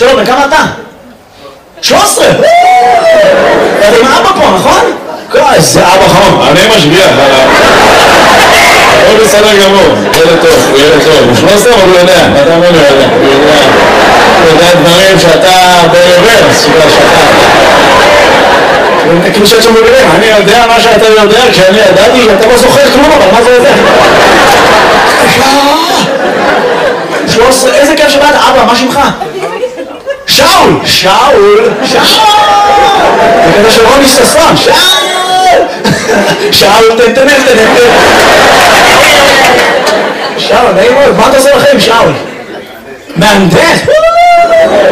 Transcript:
שלום, וכמה אתה? 13! אתה עם אבא פה, נכון? איזה אבא חמור. אני משגיח עליו. הוא בסדר גמור, ילד טוב, הוא ילד טוב. הוא 13 אבל הוא יודע, אתה אומר לו יודע. הוא יודע דברים שאתה ברוורס, כאילו שאת שם בגלל, אני יודע מה שאתה יודע, כשאני ידעתי, אתה לא זוכר כלום, אבל מה זה יודע? 13, איזה כיף שבאת, אבא, מה שמך? שאול! שאול! זה כזה של רוני ששון, שאול! שאול, תנתנך. שאול, נעים מאוד, מה אתה עושה לכם, שאול? מהנדס!